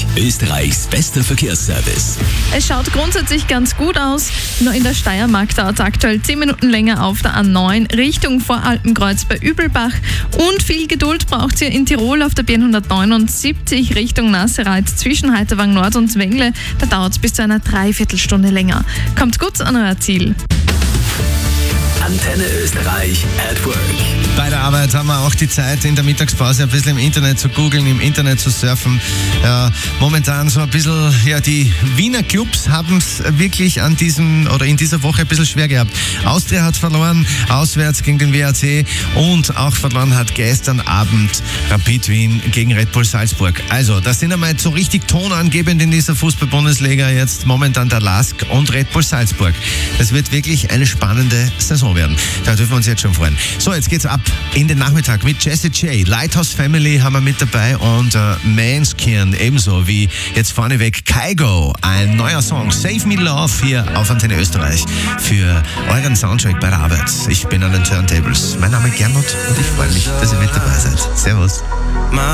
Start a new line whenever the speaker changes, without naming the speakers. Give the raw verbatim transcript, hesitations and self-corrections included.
Österreichs bester Verkehrsservice.
Es schaut grundsätzlich ganz gut aus. Nur in der Steiermark dauert es aktuell zehn Minuten länger auf der A neun Richtung Voralpenkreuz bei Übelbach. Und viel Geduld braucht ihr in Tirol auf der B hundertneunundsiebzig Richtung Nassereith zwischen Heiterwang Nord und Zwängle. Da dauert es bis zu einer Dreiviertelstunde länger. Kommt gut an euer Ziel.
Antenne Österreich at Work.
Bei der Arbeit haben wir auch die Zeit, in der Mittagspause ein bisschen im Internet zu googeln, im Internet zu surfen. Ja, momentan so ein bisschen, ja, die Wiener Clubs haben es wirklich an diesem oder in dieser Woche ein bisschen schwer gehabt. Austria hat verloren, auswärts gegen den W A C, und auch verloren hat gestern Abend Rapid Wien gegen Red Bull Salzburg. Also, das sind einmal so richtig tonangebend in dieser Fußball-Bundesliga jetzt momentan der Lask und Red Bull Salzburg. Das wird wirklich eine spannende Saison werden. Da dürfen wir uns jetzt schon freuen. So, jetzt geht's ab in den Nachmittag mit Jesse J. Lighthouse Family haben wir mit dabei und äh, Manskin ebenso wie jetzt vorneweg Kygo. Ein neuer Song, Save Me Love, hier auf Antenne Österreich für euren Soundtrack bei der Arbeit. Ich bin an den Turntables. Mein Name ist Gernot und ich freue mich, dass ihr mit dabei seid. Servus.